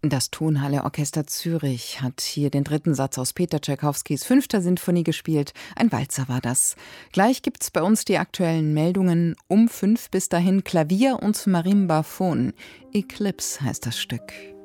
Das Tonhalle Orchester Zürich hat hier den dritten Satz aus Peter Tschaikowskis 5. Sinfonie gespielt. Ein Walzer war das. Gleich gibt's bei uns die aktuellen Meldungen um 5. Bis dahin Klavier und Marimbaphon. Eclipse heißt das Stück.